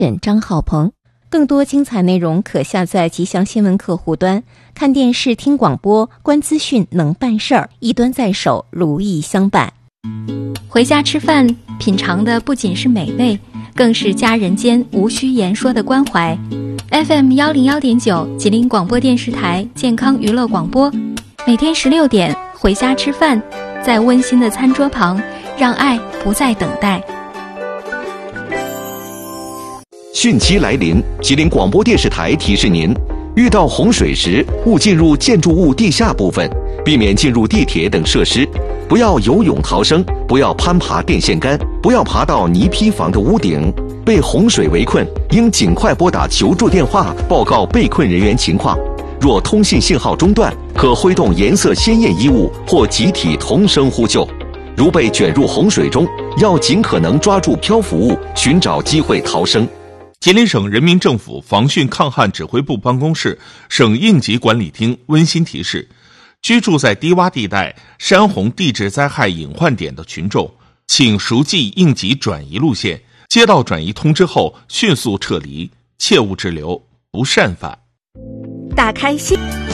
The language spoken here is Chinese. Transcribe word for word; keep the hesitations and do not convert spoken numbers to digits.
人张浩鹏。更多精彩内容可下载吉祥新闻客户端，看电视、听广播、观资讯能办事儿，一端在手，如意相伴。 回家吃饭，品尝的不仅是美味，更是家人间无需言说的关怀。F M 幺零幺点九，吉林广播电视台健康娱乐广播，每天十六点，回家吃饭，在温馨的餐桌旁，让爱不再等待。 汛期来临，吉林广播电视台提示您：遇到洪水时，勿进入建筑物地下部分，避免进入地铁等设施，不要游泳逃生，不要攀爬电线杆，不要爬到泥坯房的屋顶。被洪水围困，应尽快拨打求助电话，报告被困人员情况。若通信信号中断，可挥动颜色鲜艳衣物或集体同声呼救。如被卷入洪水中，要尽可能抓住漂浮物，寻找机会逃生。 吉林省人民政府防汛抗旱指挥部办公室、省应急管理厅温馨提示：居住在低洼地带、山洪地质灾害隐患点的群众，请熟记应急转移路线，接到转移通知后迅速撤离，切勿滞留，不擅返。 打开心